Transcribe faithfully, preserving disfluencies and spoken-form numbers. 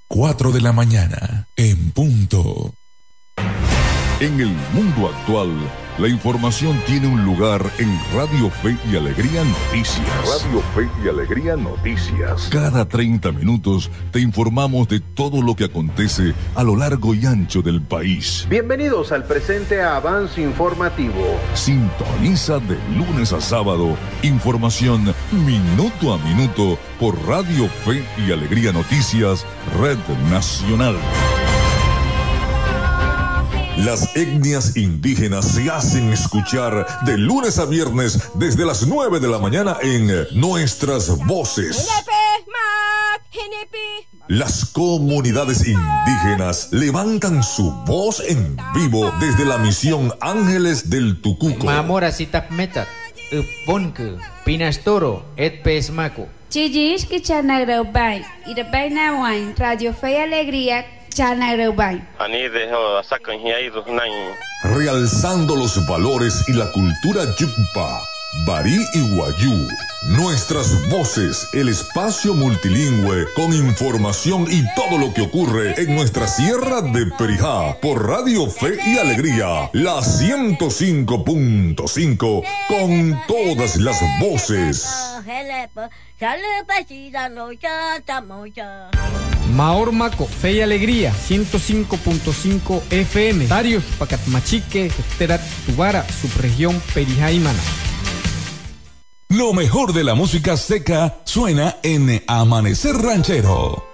cuatro de la mañana, en punto. En el mundo actual, la información tiene un lugar en Radio Fe y Alegría Noticias. Radio Fe y Alegría Noticias. Cada treinta minutos te informamos de todo lo que acontece a lo largo y ancho del país. Bienvenidos al presente Avance Informativo. Sintoniza de lunes a sábado información minuto a minuto por Radio Fe y Alegría Noticias, Red Nacional. Las etnias indígenas se hacen escuchar de lunes a viernes desde las nueve de la mañana en Nuestras Voces. Las comunidades indígenas levantan su voz en vivo desde la misión Ángeles del Tucuco. Mamora sitap metat, uponke, pinastoro, et pesmaco. Chijish que chanagraubai, irabai nawain, Radio Fe y Alegría. Realzando los valores y la cultura Yucpa, Barí y Guayú. Nuestras Voces, el espacio multilingüe con información y todo lo que ocurre en nuestra sierra de Perijá por Radio Fe y Alegría, la ciento cinco punto cinco con todas las voces. Maor Maco, Fe y Alegría, ciento cinco punto cinco F M. Tarios, Pacatmachique, Terat, Tubara, subregión Perijá y Maná. Lo mejor de la música seca suena en Amanecer Ranchero.